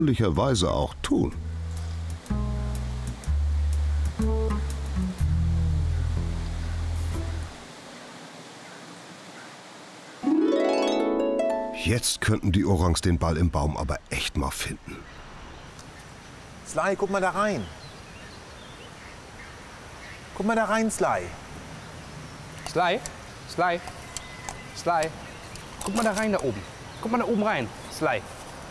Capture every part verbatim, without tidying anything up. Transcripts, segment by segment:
möglicherweise auch tun. Jetzt könnten die Orangs den Ball im Baum aber echt mal finden. Sly, guck mal da rein. Guck mal da rein, Sly. Sly, Sly, Sly. Guck mal da rein, da oben. Guck mal da oben rein, Sly.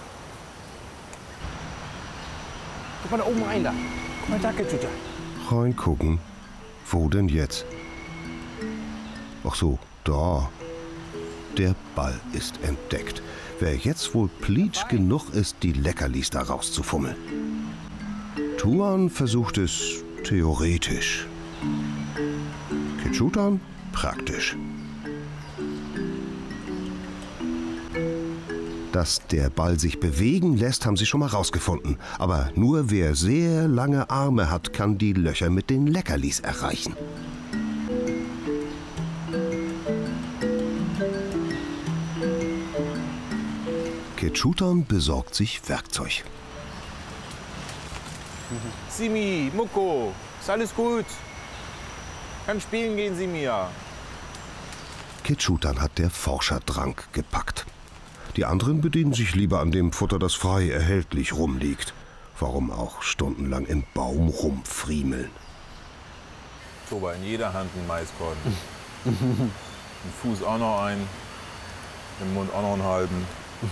Guck mal da oben rein, da. Guck mal da, Kechuta. Reingucken. Wo denn jetzt? Ach so, da. Der Ball ist entdeckt. Wer jetzt wohl pleatsch genug ist, die Leckerlis da rauszufummeln. Tuan versucht es theoretisch. Kechutan praktisch. Dass der Ball sich bewegen lässt, haben sie schon mal rausgefunden. Aber nur wer sehr lange Arme hat, kann die Löcher mit den Leckerlis erreichen. Kechutan besorgt sich Werkzeug. Simi, Mucko, ist alles gut? Kann spielen gehen, Simia. Kechutan hat der Forscherdrang gepackt. Die anderen bedienen sich lieber an dem Futter, das frei erhältlich rumliegt. Warum auch stundenlang im Baum rumfriemeln? Toba, in jeder Hand ein Maiskorn. Im Fuß auch noch einen, im Mund auch noch einen halben.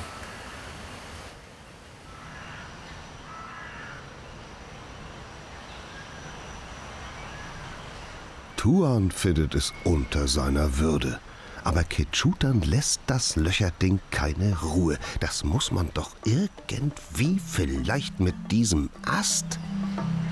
Tuan findet es unter seiner Würde. Aber Kechutan lässt das Löcherding keine Ruhe. Das muss man doch irgendwie vielleicht mit diesem Ast...